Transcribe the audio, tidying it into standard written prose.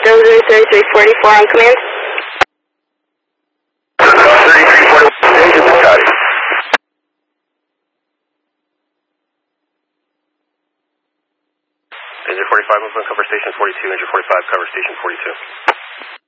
3344 on command. 3344, engine Ducati. Engine 45 moves on cover station 42, engine 45 cover station 42.